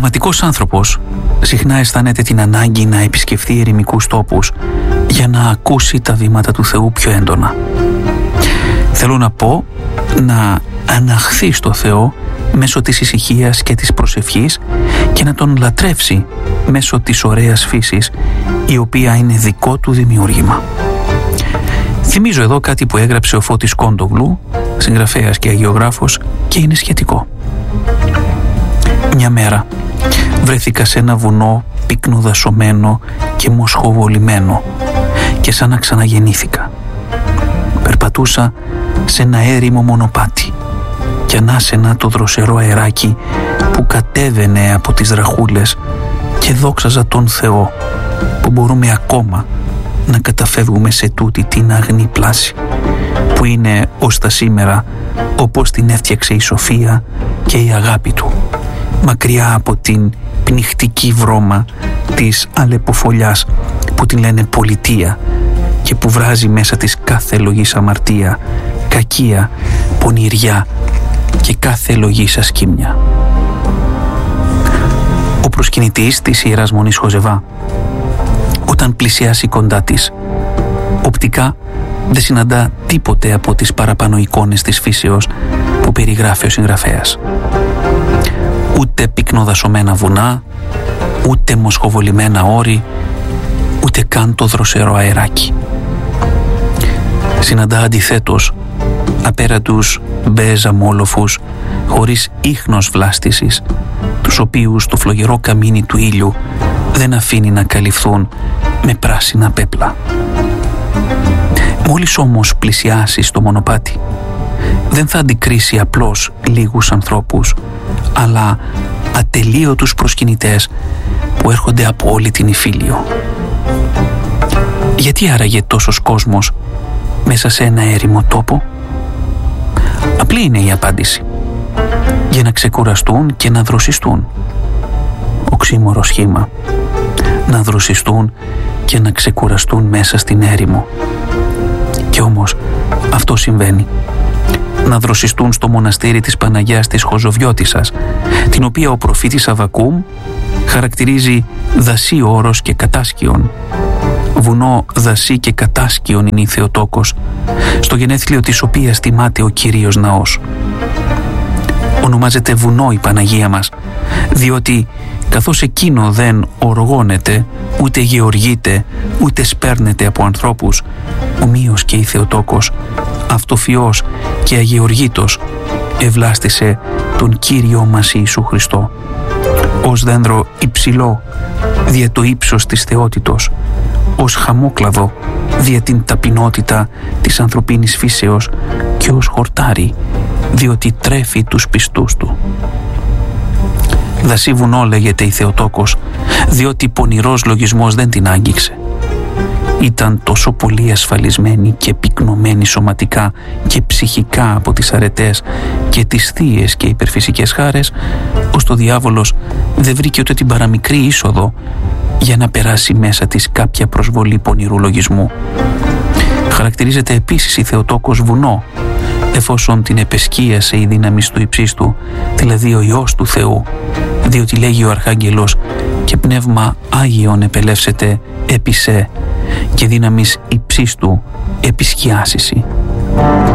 πνευματικός άνθρωπος συχνά αισθάνεται την ανάγκη να επισκεφθεί ερημικούς τόπους για να ακούσει τα βήματα του Θεού πιο έντονα. Θέλω να πω να αναχθεί στο Θεό μέσω της ησυχίας και της προσευχής και να τον λατρεύσει μέσω της ωραίας φύσης, η οποία είναι δικό του δημιούργημα. Θυμίζω εδώ κάτι που έγραψε ο Φώτης Κόντογλου, συγγραφέας και αγιογράφος, και είναι σχετικό. Μια μέρα βρέθηκα σε ένα βουνό πυκνοδασωμένο και μοσχοβολημένο και σαν να ξαναγεννήθηκα. Περπατούσα σε ένα έρημο μονοπάτι και ανάσαινα το δροσερό αεράκι που κατέβαινε από τις ραχούλες και δόξαζα τον Θεό που μπορούμε ακόμα να καταφεύγουμε σε τούτη την αγνή πλάση που είναι ως τα σήμερα όπως την έφτιαξε η σοφία και η αγάπη του, μακριά από την πνιχτική βρώμα της αλεποφολιάς που την λένε πολιτεία και που βράζει μέσα της κάθε λογής αμαρτία, κακία, πονηριά και κάθε λογής ασκήμια. Ο προσκυνητής της Ιεράς Μονής Χοζεβά, όταν πλησιάσει κοντά της, οπτικά δεν συναντά τίποτε από τις παραπάνω εικόνες της φύσεως που περιγράφει ο συγγραφέας. Ούτε πυκνοδασωμένα βουνά, ούτε μοσχοβολημένα όρη, ούτε καν το δροσερό αεράκι. Συναντά αντιθέτως απέραντους μπέζ αμόλοφους χωρίς ίχνος βλάστησης, τους οποίους το φλογερό καμίνι του ήλιου δεν αφήνει να καλυφθούν με πράσινα πέπλα. Μόλις όμως πλησιάσει στο μονοπάτι, δεν θα αντικρίσει απλώς λίγους ανθρώπους, αλλά ατελείωτους προσκυνητές που έρχονται από όλη την Ιφίλιο. Γιατί άραγε τόσος κόσμος μέσα σε ένα έρημο τόπο? Απλή είναι η απάντηση. Για να ξεκουραστούν και να δροσιστούν. Οξύμορο σχήμα. Να δροσιστούν και να ξεκουραστούν μέσα στην έρημο. Και όμως αυτό συμβαίνει. Να δροσιστούν στο μοναστήρι της Παναγιάς της Χοζοβιώτισσας, την οποία ο προφήτης Αββακούμ χαρακτηρίζει δασί όρος και κατάσκιον. Βουνό δασί και κατάσκιον είναι η Θεοτόκος, στο γενέθλιο της οποίας τιμάται ο Κύριος Ναός. Ονομάζεται βουνό η Παναγία μας, διότι καθώς εκείνο δεν οργώνεται, ούτε γεωργείται, ούτε σπέρνεται από ανθρώπους, ομοίως και η Θεοτόκος, αυτοφιός και αγεωργήτως, ευλάστησε τον Κύριο μας Ιησού Χριστό, ως δένδρο υψηλό δια το ύψος της θεότητος, ως χαμόκλαδο δια την ταπεινότητα της ανθρωπίνης φύσεως και ως χορτάρι διότι τρέφει τους πιστούς του. Δασί βουνό λέγεται η Θεοτόκος, διότι πονηρός λογισμός δεν την άγγιξε. Ήταν τόσο πολύ ασφαλισμένη και πυκνωμένη σωματικά και ψυχικά από τις αρετές και τις θείες και υπερφυσικές χάρες, ώστε ο διάβολος δεν βρήκε ούτε την παραμικρή είσοδο για να περάσει μέσα της κάποια προσβολή πονηρού λογισμού. Χαρακτηρίζεται επίσης η Θεοτόκος βουνό, εφόσον την επεσκίασε η δύναμη του υψίστου, δηλαδή ο Υιός του Θεού, διότι λέγει ο Αρχάγγελος «και πνεύμα Άγιον επελεύσεται έπισε και δύναμης υψίστου επισκιάσιση».